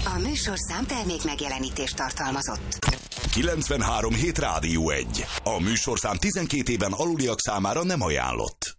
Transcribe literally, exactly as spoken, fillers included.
A műsorszám termék megjelenítést tartalmazott. kilencvenhárom hét Rádió egy. A műsorszám tizenkét éven aluliak számára nem ajánlott.